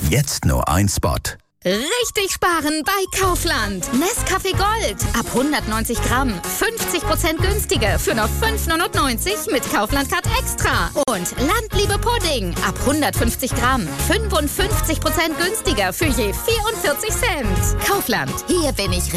Jetzt nur ein Spot. Richtig sparen bei Kaufland. Nescafé Gold. Ab 190 Gramm. 50% günstiger für nur 5,99 mit Kaufland-Card Extra. Und Landliebe Pudding. Ab 150 Gramm. 55% günstiger für je 44 Cent. Kaufland. Hier bin ich